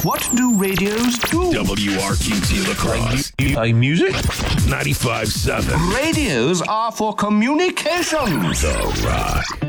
What do radios do? WRQT Lacrosse. Play music? 95.7. Radios are for communications. The Rock.